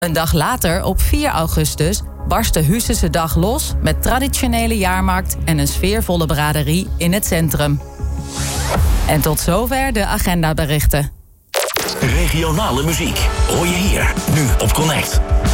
Een dag later, op 4 augustus, barst de Hussese Dag los met traditionele jaarmarkt en een sfeervolle braderie in het centrum. En tot zover de agendaberichten. Regionale muziek hoor je hier, nu op Connect.